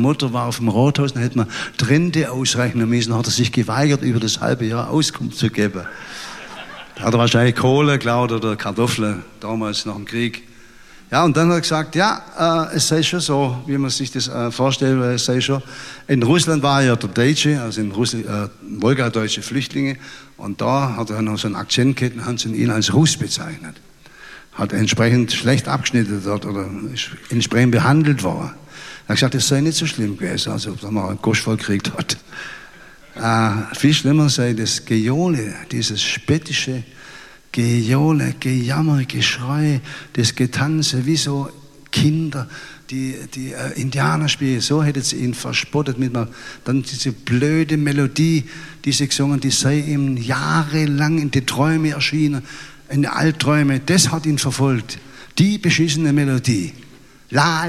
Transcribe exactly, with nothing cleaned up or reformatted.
Mutter war auf dem Rathaus, dann hätte man die Rente ausrechnen müssen, dann hat er sich geweigert, über das halbe Jahr Auskunft zu geben. Da hat er wahrscheinlich Kohle geklaut oder Kartoffeln, damals nach dem Krieg. Ja, und dann hat er gesagt, ja, äh, es sei schon so, wie man sich das äh, vorstellt, es sei schon. In Russland war er ja der Deutsche, also in Russland, äh, wolgadeutsche Flüchtlinge, und da hat er noch so einen Akzent gehabt, und haben sie ihn als Russ bezeichnet. Hat entsprechend schlecht abgeschnitten dort oder entsprechend behandelt worden. Er hat gesagt, das sei nicht so schlimm gewesen, also ob er mal einen Gosch voll gekriegt hat. Äh, viel schlimmer sei das Gejohle, dieses spöttische Gejohle, Gejammer, Geschrei, das Getanze, wie so Kinder, die, die äh, Indianer spielen. So hätte sie ihn verspottet mit einer, dann diese blöde Melodie, die sie gesungen, die sei ihm jahrelang in die Träume erschienen, in die Albträume. Das hat ihn verfolgt. Die beschissene Melodie. La